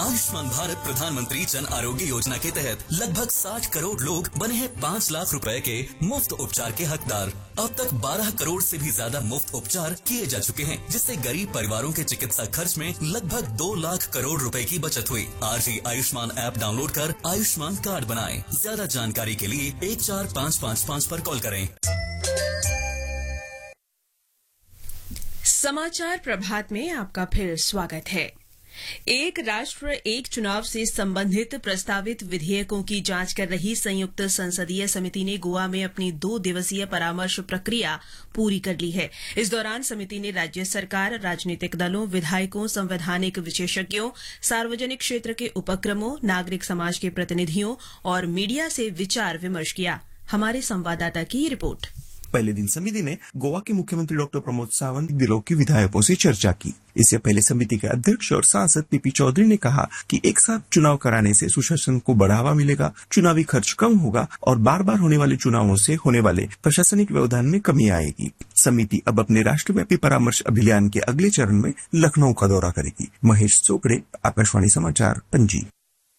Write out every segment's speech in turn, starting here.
आयुष्मान भारत प्रधानमंत्री जन आरोग्य योजना के तहत लगभग 60 करोड़ लोग बने हैं 5 लाख रुपए के मुफ्त उपचार के हकदार। अब तक 12 करोड़ से भी ज्यादा मुफ्त उपचार किए जा चुके हैं, जिससे गरीब परिवारों के चिकित्सा खर्च में लगभग 2 लाख करोड़ रुपए की बचत हुई। आज ही आयुष्मान ऐप डाउनलोड कर आयुष्मान कार्ड बनाएं। ज्यादा जानकारी के लिए 14555 पर कॉल करें। समाचार प्रभात में आपका फिर स्वागत है। एक राष्ट्र एक चुनाव से संबंधित प्रस्तावित विधेयकों की जांच कर रही संयुक्त संसदीय समिति ने गोवा में अपनी 2 दिवसीय परामर्श प्रक्रिया पूरी कर ली है। इस दौरान समिति ने राज्य सरकार, राजनीतिक दलों, विधायकों, संवैधानिक विशेषज्ञों, सार्वजनिक क्षेत्र के उपक्रमों, नागरिक समाज के प्रतिनिधियों और मीडिया से विचार विमर्श किया। हमारे संवाददाता की रिपोर्ट। पहले दिन समिति ने गोवा के मुख्यमंत्री डॉक्टर प्रमोद सावंत जिलों के विधायकों से चर्चा की। इससे पहले समिति के अध्यक्ष और सांसद पीपी चौधरी ने कहा कि एक साथ चुनाव कराने से सुशासन को बढ़ावा मिलेगा, चुनावी खर्च कम होगा और बार बार होने वाले चुनावों से होने वाले प्रशासनिक व्यवधान में कमी आएगी। समिति अब अपने राष्ट्रव्यापी परामर्श अभियान के अगले चरण में लखनऊ का दौरा करेगी। महेश चोपड़े, आकाशवाणी समाचार, पणजी।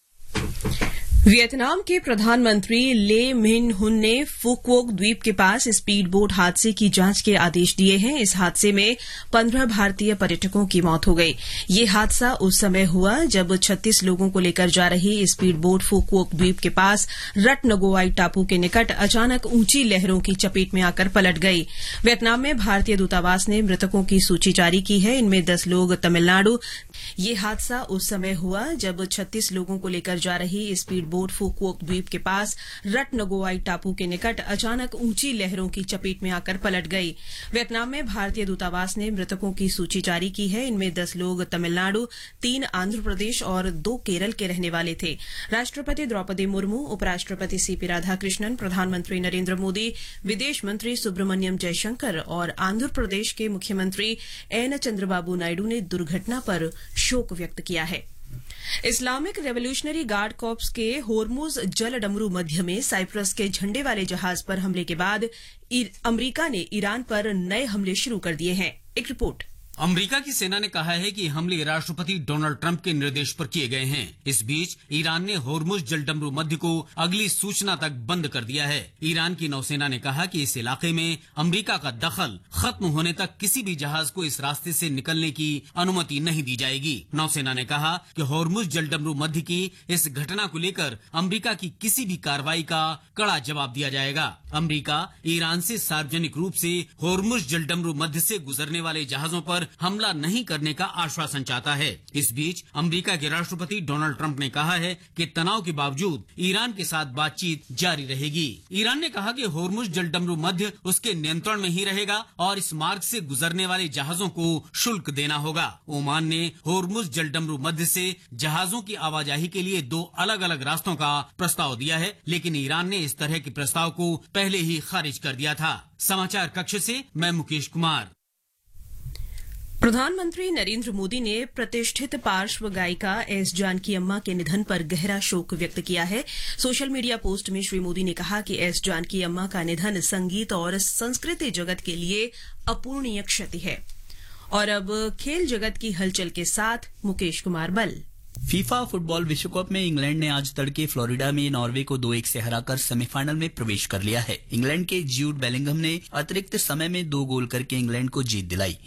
वियतनाम के प्रधानमंत्री ले मिन हुन ने फुक्वोक द्वीप के पास स्पीड बोट हादसे की जांच के आदेश दिए हैं। इस हादसे में 15 भारतीय पर्यटकों की मौत हो गई। ये हादसा उस समय हुआ जब 36 लोगों को लेकर जा रही स्पीड बोट फुक्वोक द्वीप के पास रटनगोवाई टापू के निकट अचानक ऊंची लहरों की चपेट में आकर पलट गई। वियतनाम में भारतीय दूतावास ने मृतकों की सूची जारी की है। इनमें 10 लोग तमिलनाडु। ये हादसा उस समय हुआ जब 36 लोगों को लेकर जा रही स्पीड बोट फुक्वोक द्वीप के पास रटनगोवाई टापू के निकट अचानक ऊंची लहरों की चपेट में आकर पलट गई। वियतनाम में भारतीय दूतावास ने मृतकों की सूची जारी की है। इनमें 10 लोग तमिलनाडु, 3 आंध्र प्रदेश और 2 केरल के रहने वाले थे। राष्ट्रपति द्रौपदी मुर्मू, उपराष्ट्रपति सीपी राधाकृष्णन, प्रधानमंत्री नरेंद्र मोदी, विदेश मंत्री सुब्रमण्यम जयशंकर और आंध्र प्रदेश के मुख्यमंत्री एन चंद्रबाबू नायडू ने दुर्घटना पर शोक व्यक्त किया है। इस्लामिक रेवोल्यूशनरी गार्ड कॉर्प्स के होर्मुज जलडमरू मध्य में साइप्रस के झंडे वाले जहाज पर हमले के बाद अमरीका ने ईरान पर नए हमले शुरू कर दिए हैं। एक रिपोर्ट। अमेरिका की सेना ने कहा है कि हमले राष्ट्रपति डोनाल्ड ट्रंप के निर्देश पर किए गए हैं। इस बीच ईरान ने होर्मुज जलडमरू मध्य को अगली सूचना तक बंद कर दिया है। ईरान की नौसेना ने कहा कि इस इलाके में अमेरिका का दखल खत्म होने तक किसी भी जहाज को इस रास्ते से निकलने की अनुमति नहीं दी जाएगी। नौसेना ने कहा कि होर्मुज जलडमरू मध्य की इस घटना को लेकर अमेरिका की किसी भी कार्रवाई का कड़ा जवाब दिया जाएगा। अमेरिका ईरान से सार्वजनिक रूप से होर्मुज जलडमरू मध्य से गुजरने वाले जहाजों पर हमला नहीं करने का आश्वासन चाहता है। इस बीच अमेरिका के राष्ट्रपति डोनाल्ड ट्रंप ने कहा है कि तनाव के बावजूद ईरान के साथ बातचीत जारी रहेगी। ईरान ने कहा कि होर्मुज जलडमरू मध्य उसके नियंत्रण में ही रहेगा और इस मार्ग से गुजरने वाले जहाजों को शुल्क देना होगा। ओमान ने होर्मुज जलडमरू मध्य से जहाजों की आवाजाही के लिए 2 अलग-अलग रास्तों का प्रस्ताव दिया है, लेकिन ईरान ने इस तरह के प्रस्ताव को पहले ही खारिज कर दिया था। समाचार कक्ष से मैं मुकेश कुमार। प्रधानमंत्री नरेंद्र मोदी ने प्रतिष्ठित पार्श्व गायिका एस जानकी अम्मा के निधन पर गहरा शोक व्यक्त किया है। सोशल मीडिया पोस्ट में श्री मोदी ने कहा कि एस जानकी अम्मा का निधन संगीत और संस्कृति जगत के लिए अपूर्णीय क्षति है। और अब खेल जगत की हलचल के साथ मुकेश कुमार बल। फीफा फुटबॉल विश्व कप में इंग्लैंड ने आज तड़के फ्लोरिडा में नॉर्वे को 2-1 से हराकर सेमीफाइनल में प्रवेश कर लिया है। इंग्लैंड के ज्यूड बेलिंगहम ने अतिरिक्त समय में 2 गोल करके इंग्लैंड को जीत दिलाई।